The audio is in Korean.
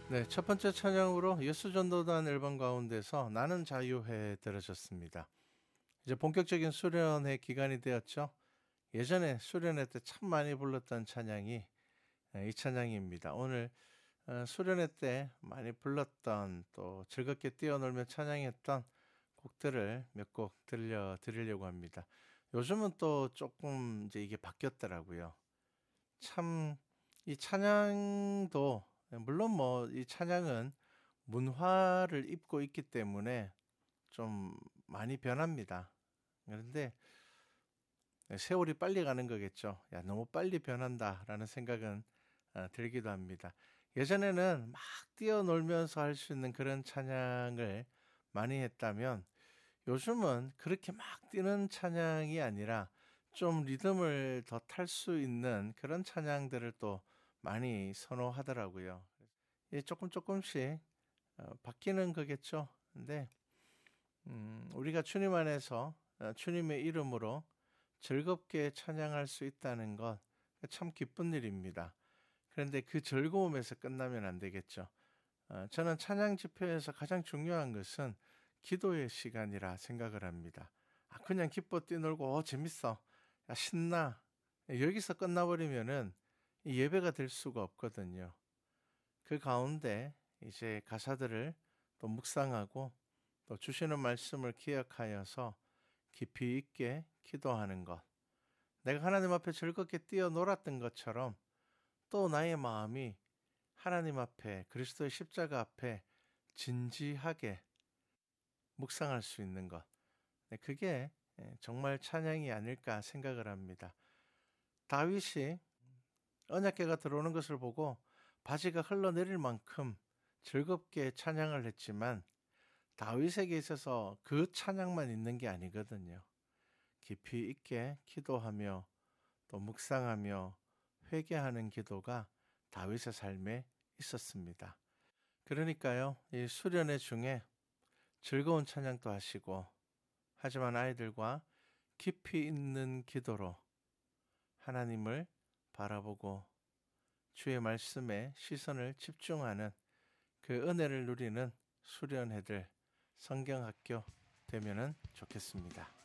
네, 첫 번째 찬양으로 예수전도단 앨범 가운데서 나는 자유해 들으셨습니다. 이제 본격적인 수련회 기간이 되었죠. 예전에 수련회 때 참 많이 불렀던 찬양이 이 찬양입니다. 오늘 수련회 때 많이 불렀던 또 즐겁게 뛰어놀며 찬양했던 곡들을 몇 곡 들려드리려고 합니다. 요즘은 또 조금 이제 이게 바뀌었더라고요. 참 이 찬양도 물론 뭐 이 찬양은 문화를 입고 있기 때문에 좀 많이 변합니다. 그런데 세월이 빨리 가는 거겠죠. 야, 너무 빨리 변한다라는 생각은 들기도 합니다. 예전에는 막 뛰어놀면서 할 수 있는 그런 찬양을 많이 했다면 요즘은 그렇게 막 뛰는 찬양이 아니라 좀 리듬을 더 탈 수 있는 그런 찬양들을 또 많이 선호하더라고요. 예, 조금씩 바뀌는 거겠죠. 근데 우리가 주님 안에서 주님의 이름으로 즐겁게 찬양할 수 있다는 것 참 기쁜 일입니다. 그런데 그 즐거움에서 끝나면 안 되겠죠. 저는 찬양 집회에서 가장 중요한 것은 기도의 시간이라 생각을 합니다. 그냥 기뻐 뛰놀고 재밌어. 야, 신나. 여기서 끝나버리면은 이 예배가 될 수가 없거든요. 그 가운데 이제 가사들을 또 묵상하고 또 주시는 말씀을 기억하여서 깊이 있게 기도하는 것. 내가 하나님 앞에 즐겁게 뛰어놀았던 것처럼 또 나의 마음이 하나님 앞에 그리스도의 십자가 앞에 진지하게 묵상할 수 있는 것. 네, 그게 정말 찬양이 아닐까 생각을 합니다. 다윗이 언약궤가 들어오는 것을 보고 바지가 흘러내릴 만큼 즐겁게 찬양을 했지만 다윗에게 있어서 그 찬양만 있는 게 아니거든요. 깊이 있게 기도하며 또 묵상하며 회개하는 기도가 다윗의 삶에 있었습니다. 그러니까요, 이 수련회 중에 즐거운 찬양도 하시고 하지만 아이들과 깊이 있는 기도로 하나님을 바라보고 주의 말씀에 시선을 집중하는 그 은혜를 누리는 수련회들 성경학교 되면은 좋겠습니다.